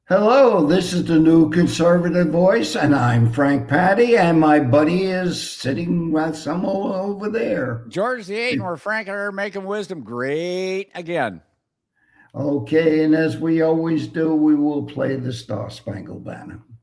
Hello, this is the new conservative voice, and I'm Frank Patty, and my buddy is sitting somewhere over there. George the Eight, and we're Frank and are making wisdom great again. Okay, and as we always do, we will play the Star Spangled Banner.